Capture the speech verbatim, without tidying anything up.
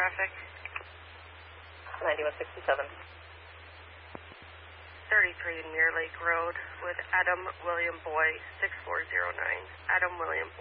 traffic? ninety-one sixty-seven. thirty-three Mirror Lake Road with Adam William Boy, six four zero nine. Adam William